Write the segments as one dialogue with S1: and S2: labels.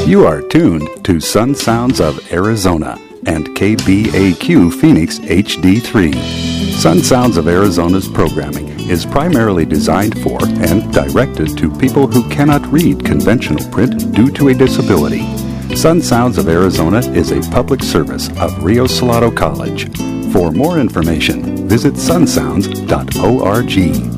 S1: You are tuned to Sun Sounds of Arizona and KBAQ Phoenix HD3. Sun Sounds of Arizona's programming is primarily designed for and directed to people who cannot read conventional print due to a disability. Sun Sounds of Arizona is a public service of Rio Salado College. For more information, visit sunsounds.org.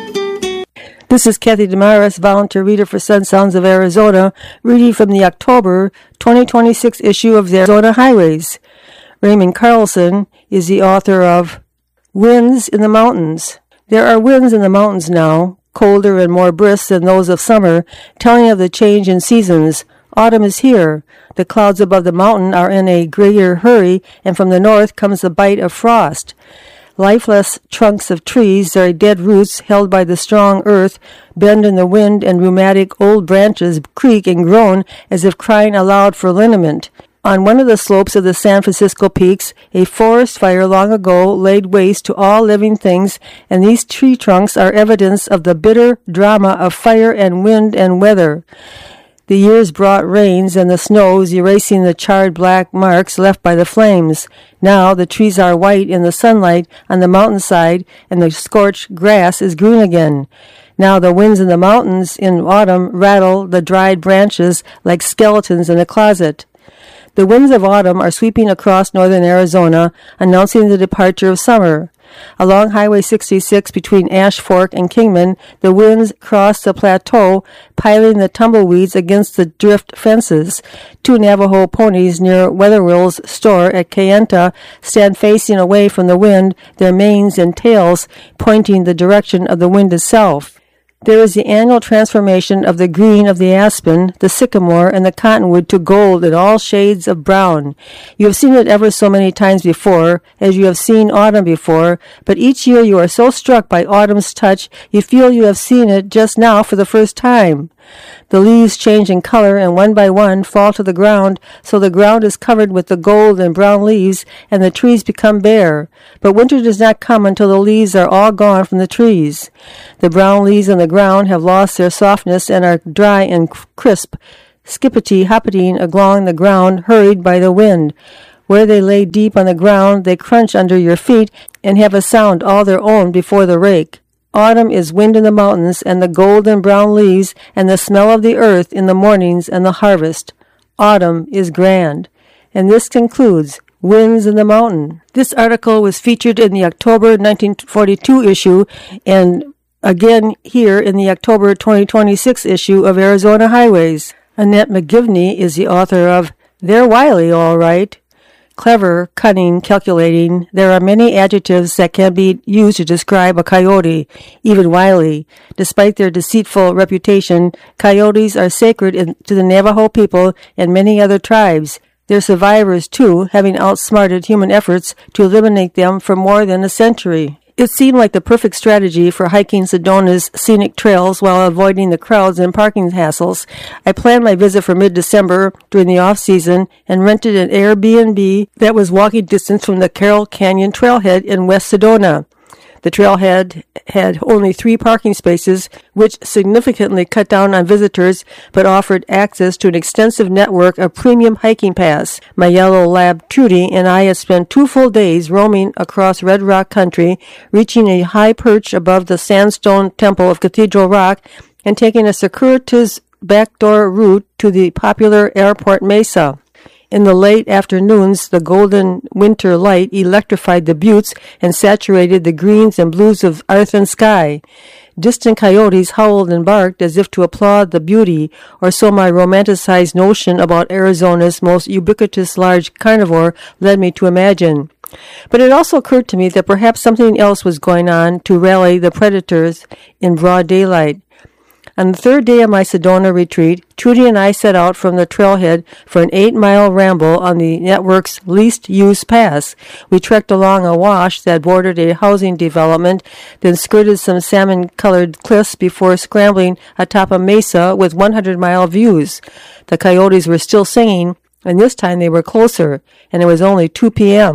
S2: This is Kathy Damaris, volunteer reader for Sun Sounds of Arizona, reading from the October 2026 issue of the Arizona Highways. Raymond Carlson is the author of Winds in the Mountains. There are winds in the mountains now, colder and more brisk than those of summer, telling of the change in seasons. Autumn is here. The clouds above the mountain are in a greater hurry, and from the north comes the bite of frost. Lifeless trunks of trees, their dead roots held by the strong earth, bend in the wind, and rheumatic old branches creak and groan as if crying aloud for liniment. On one of the slopes of the San Francisco peaks, a forest fire long ago laid waste to all living things, and these tree trunks are evidence of the bitter drama of fire and wind and weather. The years brought rains and the snows, erasing the charred black marks left by the flames. Now the trees are white in the sunlight on the mountainside, and the scorched grass is green again. Now the winds in the mountains in autumn rattle the dried branches like skeletons in a closet. The winds of autumn are sweeping across northern Arizona, announcing the departure of summer. Along Highway 66 between Ash Fork and Kingman, the winds cross the plateau, piling the tumbleweeds against the drift fences. Two Navajo ponies near Weatherill's store at Kayenta stand facing away from the wind, their manes and tails pointing the direction of the wind itself. There is the annual transformation of the green of the aspen, the sycamore, and the cottonwood to gold in all shades of brown. You have seen it ever so many times before, as you have seen autumn before, but each year you are so struck by autumn's touch, you feel you have seen it just now for the first time. The leaves change in color and one by one fall to the ground, so the ground is covered with the gold and brown leaves, and the trees become bare. But winter does not come until the leaves are all gone from the trees. The brown leaves on the ground have lost their softness and are dry and crisp, skippity-hoppeting along the ground, hurried by the wind. Where they lay deep on the ground, they crunch under your feet and have a sound all their own before the rake. Autumn is wind in the mountains, and the golden brown leaves, and the smell of the earth in the mornings and the harvest. Autumn is grand. And this concludes Winds in the Mountain. This article was featured in the October 1942 issue, and again here in the October 2026 issue of Arizona Highways. Annette McGivney is the author of They're Wily, All Right. Clever, cunning, calculating. There are many adjectives that can be used to describe a coyote, even wily. Despite their deceitful reputation, coyotes are sacred to the Navajo people and many other tribes. They're survivors, too, having outsmarted human efforts to eliminate them for more than a century. It seemed like the perfect strategy for hiking Sedona's scenic trails while avoiding the crowds and parking hassles. I planned my visit for mid-December during the off-season and rented an Airbnb that was walking distance from the Carroll Canyon trailhead in West Sedona. The trailhead had only 3 parking spaces, which significantly cut down on visitors, but offered access to an extensive network of premium hiking paths. My yellow lab Trudy and I had spent 2 full days roaming across Red Rock country, reaching a high perch above the sandstone temple of Cathedral Rock, and taking a circuitous backdoor route to the popular Airport Mesa. In the late afternoons, the golden winter light electrified the buttes and saturated the greens and blues of earth and sky. Distant coyotes howled and barked as if to applaud the beauty, or so my romanticized notion about Arizona's most ubiquitous large carnivore led me to imagine. But it also occurred to me that perhaps something else was going on to rally the predators in broad daylight. On the 3rd day of my Sedona retreat, Trudy and I set out from the trailhead for an 8-mile ramble on the network's least-used paths. We trekked along a wash that bordered a housing development, then skirted some salmon-colored cliffs before scrambling atop a mesa with 100-mile views. The coyotes were still singing, and this time they were closer, and it was only 2 p.m.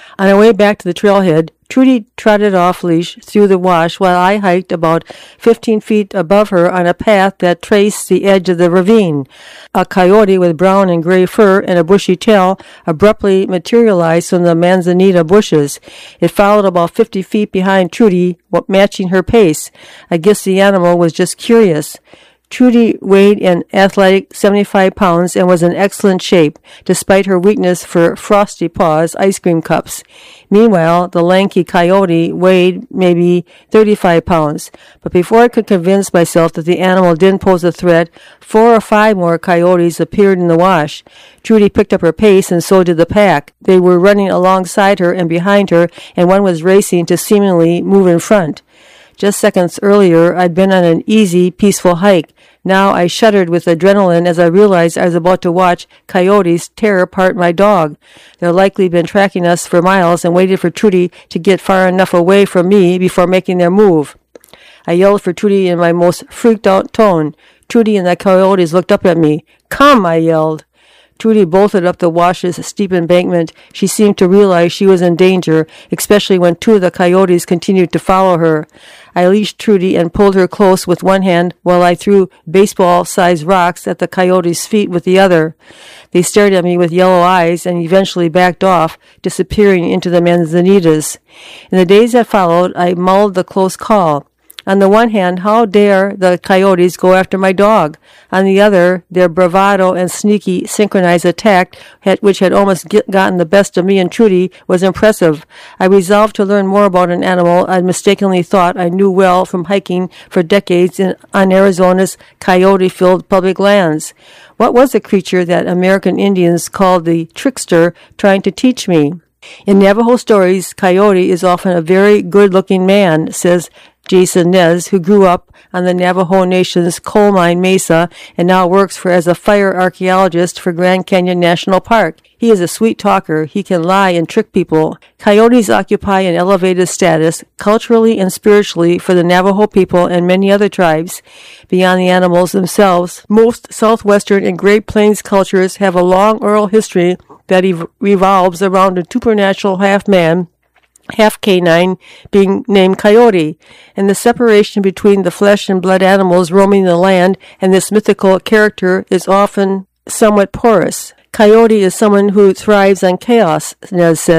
S2: On our way back to the trailhead, Trudy trotted off-leash through the wash while I hiked about 15 feet above her on a path that traced the edge of the ravine. A coyote with brown and gray fur and a bushy tail abruptly materialized from the manzanita bushes. It followed about 50 feet behind Trudy, matching her pace. I guess the animal was just curious. Trudy weighed an athletic 75 pounds and was in excellent shape, despite her weakness for Frosty Paws ice cream cups. Meanwhile, the lanky coyote weighed maybe 35 pounds. But before I could convince myself that the animal didn't pose a threat, 4 or 5 more coyotes appeared in the wash. Trudy picked up her pace, and so did the pack. They were running alongside her and behind her, and one was racing to seemingly move in front. Just seconds earlier, I'd been on an easy, peaceful hike. Now I shuddered with adrenaline as I realized I was about to watch coyotes tear apart my dog. They'd likely been tracking us for miles and waited for Trudy to get far enough away from me before making their move. I yelled for Trudy in my most freaked-out tone. Trudy and the coyotes looked up at me. "Come!" I yelled. Trudy bolted up the wash's steep embankment. She seemed to realize she was in danger, especially when 2 of the coyotes continued to follow her. I leashed Trudy and pulled her close with one hand while I threw baseball-sized rocks at the coyotes' feet with the other. They stared at me with yellow eyes and eventually backed off, disappearing into the manzanitas. In the days that followed, I mulled the close call. On the one hand, how dare the coyotes go after my dog? On the other, their bravado and sneaky synchronized attack, which had almost gotten the best of me and Trudy, was impressive. I resolved to learn more about an animal I mistakenly thought I knew well from hiking for decades on Arizona's coyote-filled public lands. What was the creature that American Indians called the trickster trying to teach me? In Navajo stories, Coyote is often a very good-looking man, says Jason Nez, who grew up on the Navajo Nation's coal mine mesa and now works as a fire archaeologist for Grand Canyon National Park. He is a sweet talker. He can lie and trick people. Coyotes occupy an elevated status, culturally and spiritually, for the Navajo people and many other tribes. Beyond the animals themselves, most Southwestern and Great Plains cultures have a long oral history that revolves around a supernatural half-man, half canine, being named Coyote, and the separation between the flesh and blood animals roaming the land and this mythical character is often somewhat porous. Coyote is someone who thrives on chaos, Nez says.